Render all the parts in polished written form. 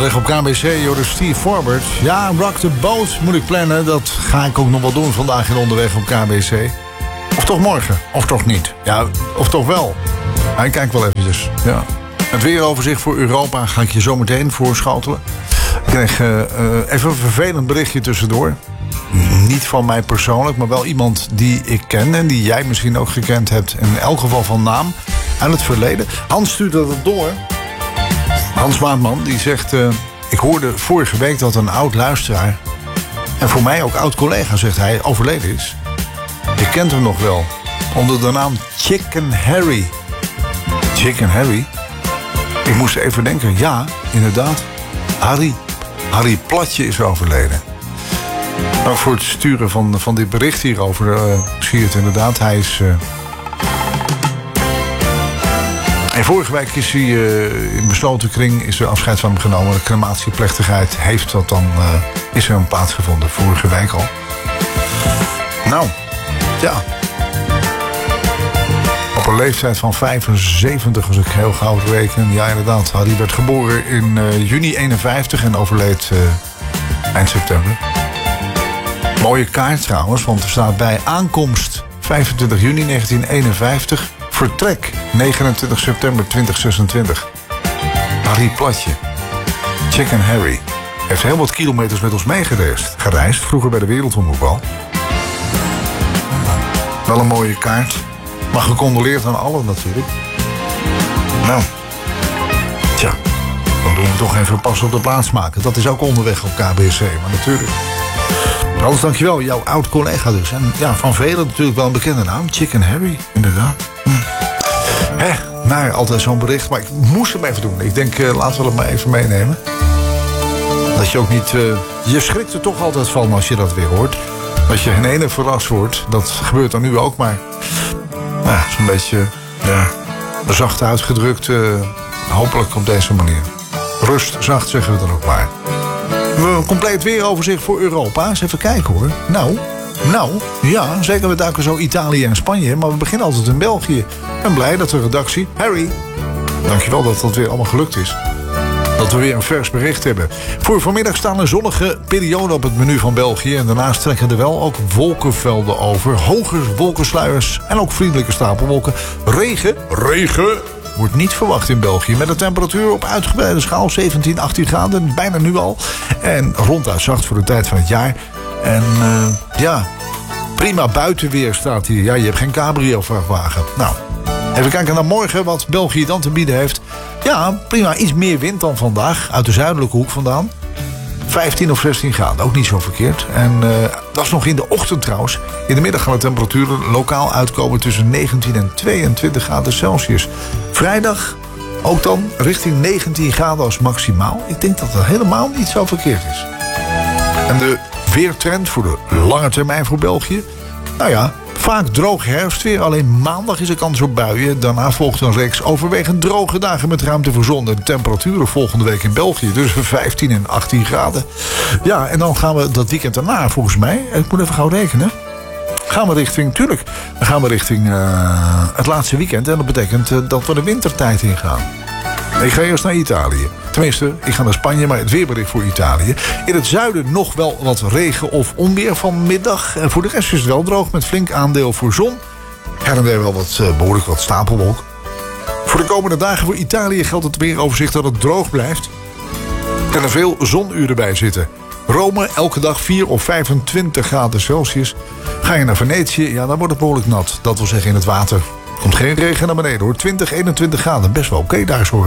Onderweg op KBC, Joris Steve Forbert. Ja, Rock the Boat moet ik plannen. Dat ga ik ook nog wel doen vandaag in Onderweg op KBC. Of toch morgen, of toch niet. Ja, of toch wel. Ik kijk wel eventjes. Ja. Het weeroverzicht voor Europa ga ik je zo meteen voorschotelen. Ik kreeg even een vervelend berichtje tussendoor. Niet van mij persoonlijk, maar wel iemand die ik ken... en die jij misschien ook gekend hebt. In elk geval van naam uit het verleden. Hans stuurde dat door. Hans Maatman, die zegt... ik hoorde vorige week dat een oud luisteraar... en voor mij ook oud collega, zegt hij, overleden is. Je kent hem nog wel. Onder de naam Chicken Harry. Chicken Harry? Ik moest even denken, ja, inderdaad. Harry Platje is overleden. Nou, voor het sturen van dit bericht hierover zie je het inderdaad. Hij is... En vorige week is hij in besloten kring is er afscheid van hem genomen. De crematieplechtigheid heeft dat dan... is er een plaatsgevonden, vorige week al. Nou, ja. Op een leeftijd van 75, als ik heel gauw reken. Ja, inderdaad. Harry werd geboren in juni 51 en overleed eind september. Mooie kaart trouwens, want er staat bij aankomst 25 juni 1951... vertrek 29 september 2026. Harry Platje. Chicken Harry. Heeft heel wat kilometers met ons meegereisd. Vroeger bij de Wereldomroep al. Wel een mooie kaart. Maar gecondoleerd aan allen natuurlijk. Nou. Tja. Dan doen we toch even pas op de plaats maken. Dat is ook onderweg op KBC. Maar natuurlijk. Hans, dankjewel. Jouw oud collega dus. En ja, van velen natuurlijk wel een bekende naam. Chicken Harry, inderdaad. Nou, altijd zo'n bericht. Maar ik moest hem even doen. Ik denk, laten we het maar even meenemen. Dat je ook niet... je schrikt er toch altijd van als je dat weer hoort. Dat je in ene verrast wordt. Dat gebeurt dan nu ook, maar... zo'n beetje... Ja, zacht uitgedrukt. Hopelijk op deze manier. Rust, zacht zeggen we dan ook maar. Een compleet weeroverzicht voor Europa. Eens even kijken hoor. Nou, ja, zeker we duiken zo Italië en Spanje. Maar we beginnen altijd in België. Ik ben blij dat de redactie... Harry, dankjewel dat dat weer allemaal gelukt is. Dat we weer een vers bericht hebben. Voor vanmiddag staan een zonnige periode op het menu van België. En daarnaast trekken er wel ook wolkenvelden over. Hoge wolkensluiers en ook vriendelijke stapelwolken. Regen wordt niet verwacht in België. Met een temperatuur op uitgebreide schaal 17, 18 graden. Bijna nu al. En ronduit zacht voor de tijd van het jaar. En ja, prima buitenweer staat hier. Ja, je hebt geen cabrio-vrachtwagen. Nou, even kijken naar morgen wat België dan te bieden heeft. Ja, prima. Iets meer wind dan vandaag. Uit de zuidelijke hoek vandaan. 15 of 16 graden. Ook niet zo verkeerd. En dat is nog in de ochtend trouwens. In de middag gaan de temperaturen lokaal uitkomen tussen 19 en 22 graden Celsius. Vrijdag ook dan richting 19 graden als maximaal. Ik denk dat dat helemaal niet zo verkeerd is. En de weertrend voor de lange termijn voor België? Nou ja, vaak droog herfstweer. Alleen maandag is er kans op buien. Daarna volgt een reeks overwegend droge dagen met ruimte voor zon. De temperaturen volgende week in België tussen 15 en 18 graden. Ja, en dan gaan we dat weekend daarna volgens mij... Ik moet even gauw rekenen. Dan gaan we richting het laatste weekend. En dat betekent dat we de wintertijd ingaan. Ik ga eerst naar Italië. Tenminste, ik ga naar Spanje, maar het weerbericht voor Italië. In het zuiden nog wel wat regen of onweer vanmiddag. En voor de rest is het wel droog met flink aandeel voor zon. Her en der wel behoorlijk wat stapelwolk. Voor de komende dagen voor Italië geldt het weeroverzicht dat het droog blijft. En er veel zonuren bij zitten. Rome, elke dag 4 of 25 graden Celsius. Ga je naar Venetië, ja, dan wordt het behoorlijk nat. Dat wil zeggen in het water. Komt geen regen naar beneden hoor. 20, 21 graden. Best wel oké daar zo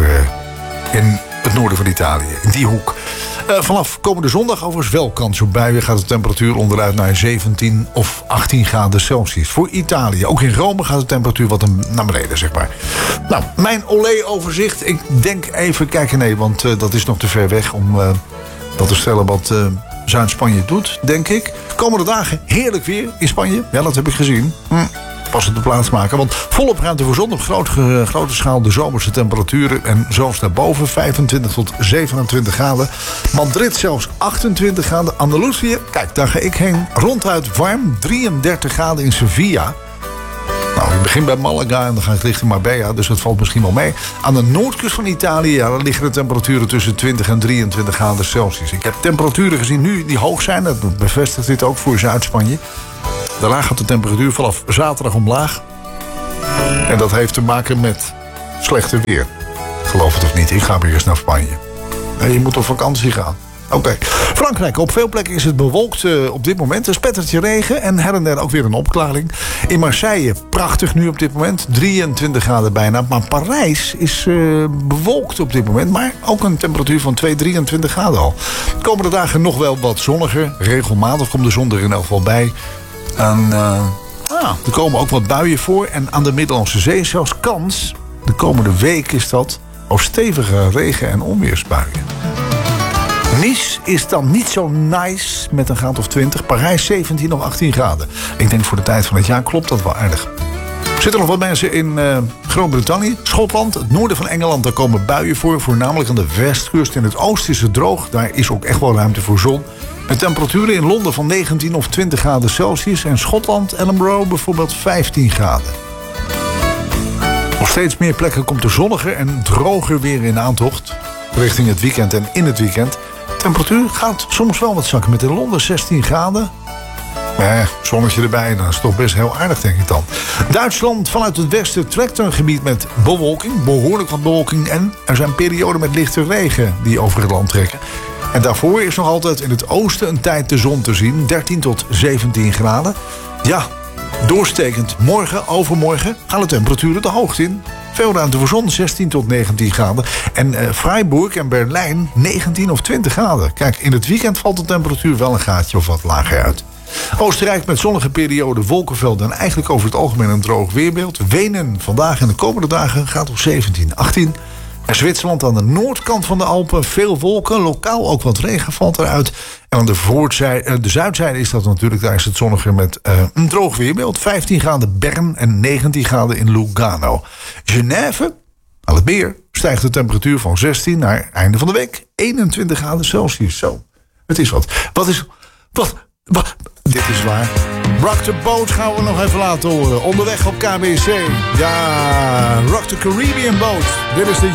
in het noorden van Italië. In die hoek. Vanaf komende zondag overigens wel kans op buien. Gaat de temperatuur onderuit naar 17 of 18 graden Celsius. Voor Italië. Ook in Rome gaat de temperatuur wat naar beneden, zeg maar. Nou, mijn olé-overzicht. Ik denk even kijken. Nee, want dat is nog te ver weg om dat te stellen wat Zuid-Spanje doet, denk ik. Komende dagen heerlijk weer in Spanje. Ja, dat heb ik gezien. Pas op de plaats maken. Want volop ruimte voor zon op grote schaal de zomerse temperaturen. En zelfs daarboven 25 tot 27 graden. Madrid zelfs 28 graden. Andalusië, kijk, daar ga ik heen. Ronduit warm, 33 graden in Sevilla. Nou, ik begin bij Malaga en dan ga ik richting Marbella, dus dat valt misschien wel mee. Aan de noordkust van Italië, ja, daar liggen de temperaturen tussen 20 en 23 graden Celsius. Ik heb temperaturen gezien nu die hoog zijn, dat bevestigt dit ook voor Zuid-Spanje. Daarna gaat de temperatuur vanaf zaterdag omlaag. En dat heeft te maken met slechte weer. Geloof het of niet, ik ga weer eens naar Spanje. Nee, je moet op vakantie gaan. Oké. Frankrijk, op veel plekken is het bewolkt op dit moment. Een spettertje regen en her en der ook weer een opklaring. In Marseille, prachtig nu op dit moment. 23 graden bijna. Maar Parijs is bewolkt op dit moment. Maar ook een temperatuur van 23 graden al. De komende dagen nog wel wat zonniger. Regelmatig komt de zon er in elk geval bij. En er komen ook wat buien voor. En aan de Middellandse Zee zelfs kans. De komende week is dat op stevige regen- en onweersbuien. Nice is dan niet zo nice met een graad of 20. Parijs 17 of 18 graden. Ik denk voor de tijd van het jaar klopt dat wel aardig. Er zitten nog wat mensen in Groot-Brittannië. Schotland, het noorden van Engeland, daar komen buien voor. Voornamelijk aan de westkust. In het oosten is het droog. Daar is ook echt wel ruimte voor zon. Met temperaturen in Londen van 19 of 20 graden Celsius. En Schotland, Edinburgh bijvoorbeeld 15 graden. Op steeds meer plekken komt er zonniger en droger weer in aantocht. Richting het weekend en in het weekend. De temperatuur gaat soms wel wat zakken. Met in Londen 16 graden. Zonnetje erbij, dat is toch best heel aardig, denk ik dan. Duitsland vanuit het westen trekt een gebied met bewolking. Behoorlijk wat bewolking. En er zijn perioden met lichte regen die over het land trekken. En daarvoor is nog altijd in het oosten een tijd de zon te zien. 13 tot 17 graden. Ja, doorstekend. Morgen, overmorgen gaan de temperaturen de hoogte in. Veel ruimte voor zon, 16 tot 19 graden. En Freiburg en Berlijn 19 of 20 graden. Kijk, in het weekend valt de temperatuur wel een graadje of wat lager uit. Oostenrijk met zonnige perioden, wolkenvelden en eigenlijk over het algemeen een droog weerbeeld. Wenen vandaag en de komende dagen gaat op 17, 18. En Zwitserland aan de noordkant van de Alpen, veel wolken, lokaal ook wat regen valt eruit. En aan de zuidzijde is dat natuurlijk, daar is het zonniger met een droog weerbeeld. 15 graden Bern en 19 graden in Lugano. Genève, aan het meer, stijgt de temperatuur van 16 naar einde van de week 21 graden Celsius. Zo, het is wat. Wat? Dit is waar. Rock the Boat gaan we nog even laten horen. Onderweg op KBC. Ja, Rock the Caribbean Boat. Dit is de